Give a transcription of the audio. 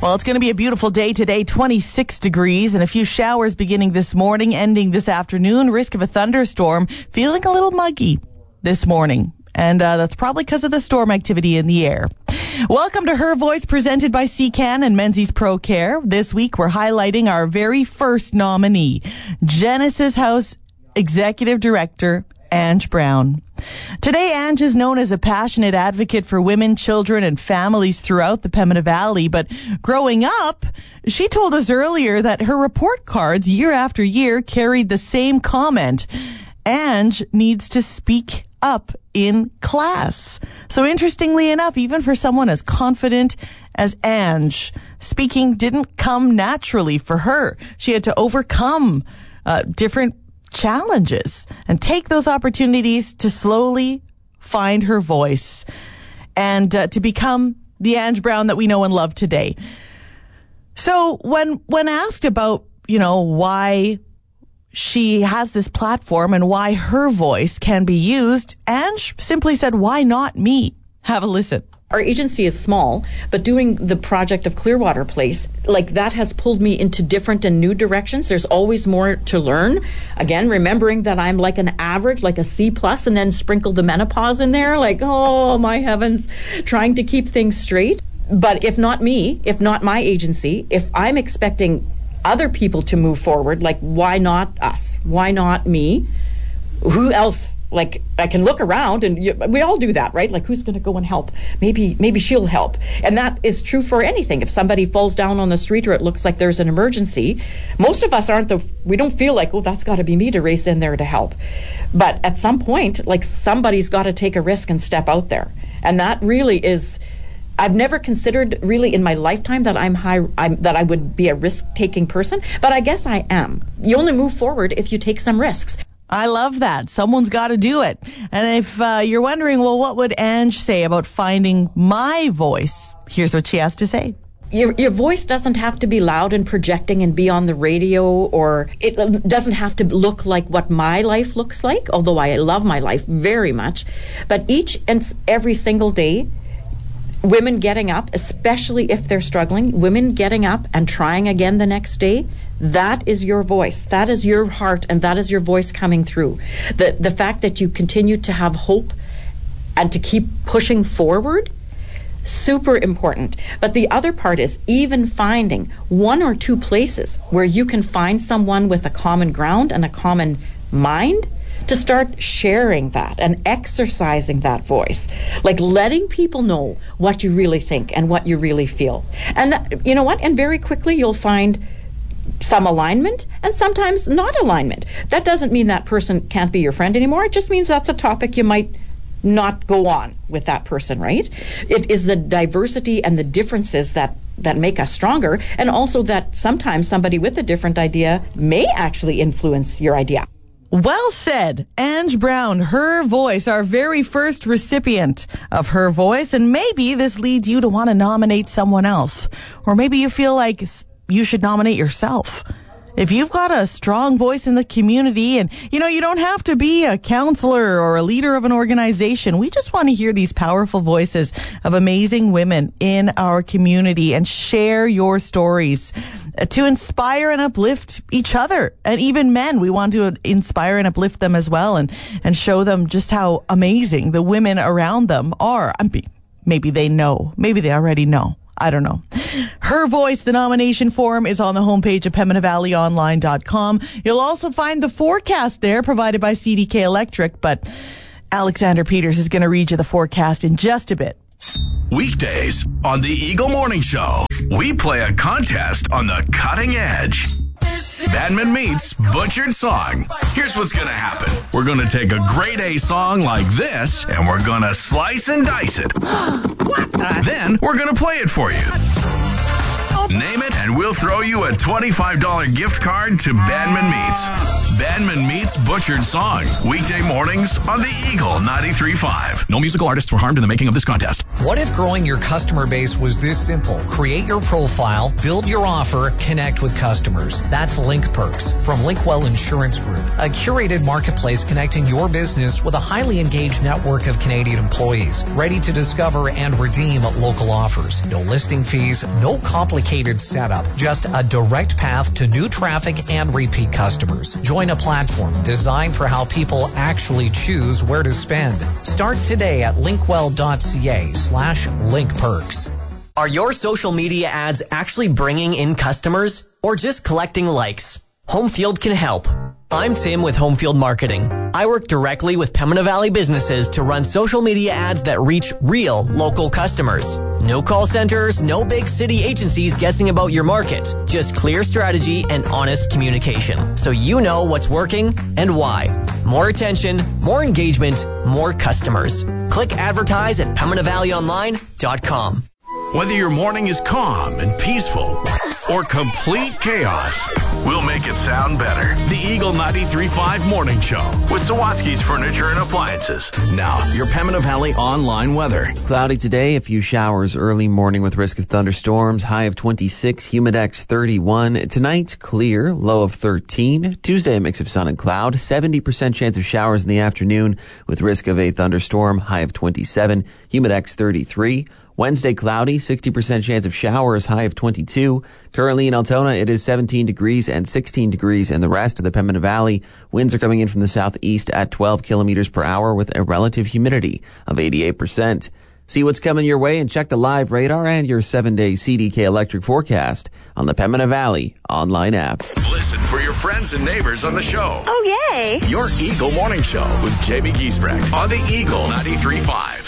Well, it's going to be a beautiful day today, 26 degrees, and a few showers beginning this morning, ending this afternoon. Risk of a thunderstorm, feeling a little muggy this morning. And that's probably because of the storm activity in the air. Welcome to Her Voice, presented by CCAN and Menzies Pro Care. This week, we're highlighting our very first nominee, Genesis House Executive Director, Ange Brown. Today, Ange is known as a passionate advocate for women, children, and families throughout the Pembina Valley. But growing up, she told us earlier that her report cards year after year carried the same comment: Ange needs to speak up in class. So interestingly enough, even for someone as confident as Ange, speaking didn't come naturally for her. She had to overcome different challenges and take those opportunities to slowly find her voice and to become the Ange Brown that we know and love today. So when asked about, why she has this platform and why her voice can be used, Ange simply said, "Why not me?" Have a listen. Our agency is small, but doing the project of Clearwater Place, that has pulled me into different and new directions. There's always more to learn. Again, remembering that I'm like an average, like a C+, and then sprinkle the menopause in there, oh my heavens, trying to keep things straight. But if not me, if not my agency, if I'm expecting other people to move forward, why not us? Why not me? Who else? I can look around, and we all do that, right? Who's going to go and help? Maybe she'll help. And that is true for anything. If somebody falls down on the street or it looks like there's an emergency, most of us we don't feel that's got to be me to race in there to help. But at some point, somebody's got to take a risk and step out there. And that really is, I've never considered really in my lifetime that that I would be a risk-taking person, but I guess I am. You only move forward if you take some risks. I love that. Someone's got to do it. And if you're wondering, well, what would Ange say about finding my voice? Here's what she has to say. Your voice doesn't have to be loud and projecting and be on the radio, or it doesn't have to look like what my life looks like, although I love my life very much. But each and every single day, women getting up, especially if they're struggling, women getting up and trying again the next day, that is your voice. That is your heart, and that is your voice coming through. The fact that you continue to have hope and to keep pushing forward, super important. But the other part is even finding one or two places where you can find someone with a common ground and a common mind to start sharing that and exercising that voice, letting people know what you really think and what you really feel. And that, you know what? And very quickly you'll find some alignment and sometimes not alignment. That doesn't mean that person can't be your friend anymore. It just means that's a topic you might not go on with that person, right? It is the diversity and the differences that make us stronger, and also that sometimes somebody with a different idea may actually influence your idea. Well said. Ange Brown, Her Voice, our very first recipient of Her Voice. And maybe this leads you to want to nominate someone else. Or maybe you feel like you should nominate yourself. If you've got a strong voice in the community, and you don't have to be a counselor or a leader of an organization. We just want to hear these powerful voices of amazing women in our community and share your stories to inspire and uplift each other. And even men, we want to inspire and uplift them as well, and show them just how amazing the women around them are. Maybe they know. Maybe they already know. I don't know. Her Voice, the nomination form, is on the homepage of PembinaValleyOnline.com. You'll also find the forecast there provided by CDK Electric, but Alexander Peters is going to read you the forecast in just a bit. Weekdays on the Eagle Morning Show, we play a contest on the cutting edge. Badman meets Butchered Song. Here's what's going to happen. We're going to take a grade A song like this, and we're going to slice and dice it. Then we're going to play it for you. Name it and we'll throw you a $25 gift card to Banman Meats. Banman Meats Butchered Song. Weekday mornings on the Eagle 93.5. No musical artists were harmed in the making of this contest. What if growing your customer base was this simple? Create your profile, build your offer, connect with customers. That's Link Perks from Linkwell Insurance Group, a curated marketplace connecting your business with a highly engaged network of Canadian employees, ready to discover and redeem local offers. No listing fees, no complicated setup, just a direct path to new traffic and repeat customers. Join a platform designed for how people actually choose where to spend. Start today at linkwell.ca/linkperks. Are your social media ads actually bringing in customers or just collecting likes? Homefield can help. I'm Tim with Homefield Marketing. I work directly with Pembina Valley businesses to run social media ads that reach real local customers. No call centers, no big city agencies guessing about your market. Just clear strategy and honest communication, so you know what's working and why. More attention, more engagement, more customers. Click advertise at PembinaValleyOnline.com. Whether your morning is calm and peaceful or complete chaos, we'll make it sound better. The Eagle 93.5 Morning Show with Sawatsky's Furniture and Appliances. Now, your Pembina Valley online weather. Cloudy today, a few showers early morning with risk of thunderstorms, high of 26, humidex 31. Tonight, clear, low of 13. Tuesday, a mix of sun and cloud, 70% chance of showers in the afternoon with risk of a thunderstorm, high of 27, humidex 33. Wednesday, cloudy, 60% chance of showers, high of 22. Currently in Altona, it is 17 degrees and 16 degrees in the rest of the Pembina Valley. Winds are coming in from the southeast at 12 kilometers per hour with a relative humidity of 88%. See what's coming your way and check the live radar and your 7-day CDK electric forecast on the Pembina Valley online app. Listen for your friends and neighbors on the show. Oh, yay. Your Eagle Morning Show with Jamie Giesbrecht on the Eagle 93.5.